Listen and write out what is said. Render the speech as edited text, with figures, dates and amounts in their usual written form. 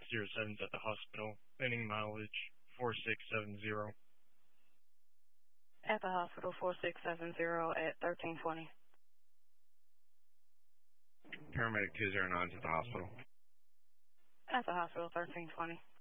607's at the hospital. Pending mileage 4670. At the hospital, 4670 at 1320. Paramedic 209's at the hospital. At the hospital, 1320.